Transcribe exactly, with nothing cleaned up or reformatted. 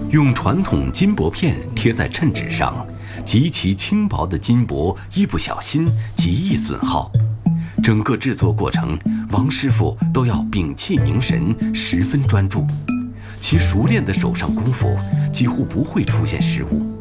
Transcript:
用传统金箔片贴在衬纸上，极其轻薄的金箔一不小心极易损耗。整个制作过程，王师傅都要屏气凝神，十分专注。其熟练的手上功夫，几乎不会出现失误。